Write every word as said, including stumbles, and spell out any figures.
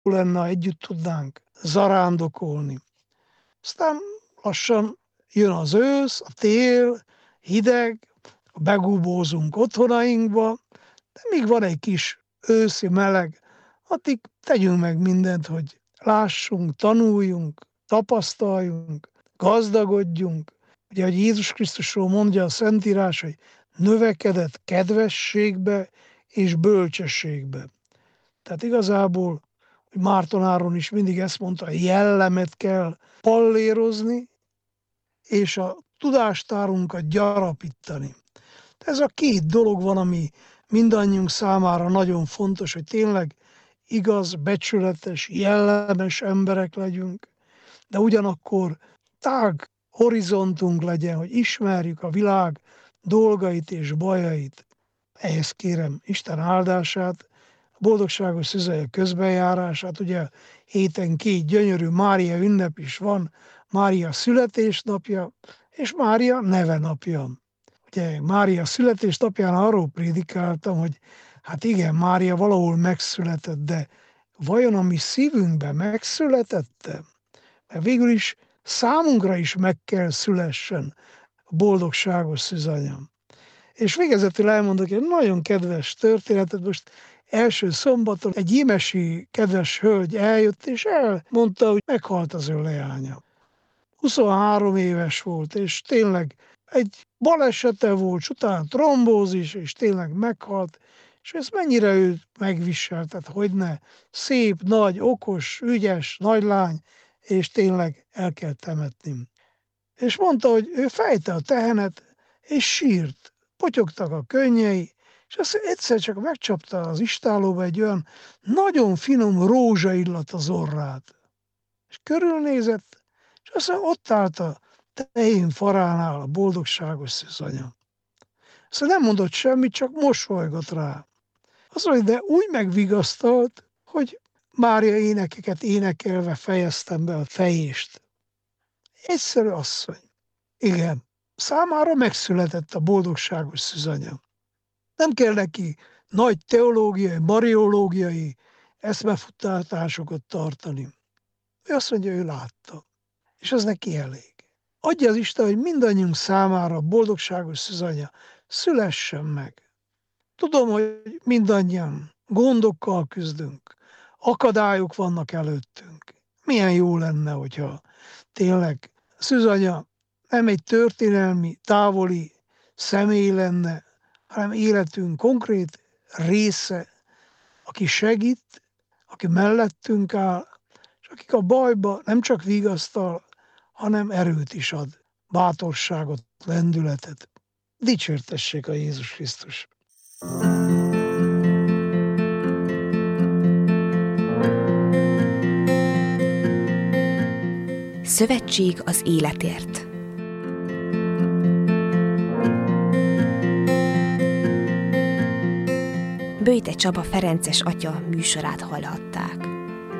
lenne, ha együtt tudnánk zarándokolni. Aztán lassan jön az ősz, a tél, hideg, begúbózunk otthonainkba, de még van egy kis őszi meleg, addig tegyünk meg mindent, hogy lássunk, tanuljunk, tapasztaljunk, gazdagodjunk. Ugye, hogy Jézus Krisztusról mondja a Szentírás, hogy növekedett kedvességbe és bölcsességbe. Tehát igazából Márton Áron is mindig ezt mondta, a jellemet kell pallérozni, és a tudástárunkat gyarapítani. Ez a két dolog van, ami mindannyiunk számára nagyon fontos, hogy tényleg igaz, becsületes, jellemes emberek legyünk, de ugyanakkor tág horizontunk legyen, hogy ismerjük a világ dolgait és bajait. Ehhez kérem Isten áldását, a boldogságos szüzely közbenjárását. Ugye héten két gyönyörű Mária ünnep is van, Mária születésnapja és Mária nevenapja. Ugye Mária születésnapján arról prédikáltam, hogy hát igen, Mária valahol megszületett, de vajon a mi szívünkben megszületette? Mert végül is számunkra is meg kell szülessen a boldogságos szűzanyám. És végezetül elmondok egy nagyon kedves történetet. Most első szombaton egy ímesi kedves hölgy eljött, és elmondta, hogy meghalt az ő leánya. huszonhárom éves volt, és tényleg egy balesete volt, utána trombózis, és tényleg meghalt, és ez mennyire őt megviselt, tehát hogyne, szép, nagy, okos, ügyes, nagy lány, és tényleg el kell temetni. És mondta, hogy ő fejte a tehenet, és sírt, potyogtak a könnyei, és azt egyszer csak megcsapta az istálóba egy olyan nagyon finom rózsaillat az orrát. És körülnézett, és aztán ott állt a tehén faránál a boldogságos szűzanya. Aztán nem mondott semmit, csak mosolygott rá. Azt mondja, de úgy megvigasztalt, hogy Mária énekeket énekelve fejeztem be a fejést. Egyszerű asszony. Igen, számára megszületett a boldogságos szűzanya. Nem kell neki nagy teológiai, mariológiai eszmefuttátásokat tartani. Ő azt mondja, ő látta. És az neki elég. Adja az Isten, hogy mindannyiunk számára a boldogságos szűzanya szülessen meg. Tudom, hogy mindannyian gondokkal küzdünk, akadályok vannak előttünk. Milyen jó lenne, hogyha tényleg szűzanya nem egy történelmi, távoli személy lenne, hanem életünk konkrét része, aki segít, aki mellettünk áll, és akik a bajba nem csak vigasztal, hanem erőt is ad, bátorságot, lendületet. Dicsértessék a Jézus Krisztus! Szövetség az életért. Böjte Csaba ferences atya műsorát hallhatták.